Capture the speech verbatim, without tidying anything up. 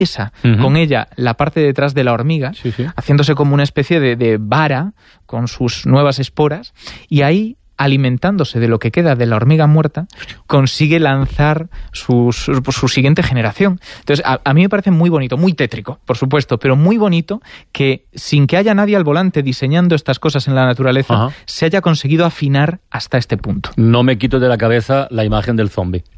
atraviesa uh-huh. con ella la parte de detrás de la hormiga, sí, sí. haciéndose como una especie de, de vara con sus nuevas esporas, y ahí, alimentándose de lo que queda de la hormiga muerta, consigue lanzar su, su, su siguiente generación. Entonces, a, a mí me parece muy bonito, muy tétrico, por supuesto, pero muy bonito que, sin que haya nadie al volante diseñando estas cosas en la naturaleza, Ajá. se haya conseguido afinar hasta este punto. No me quito de la cabeza la imagen del zombie.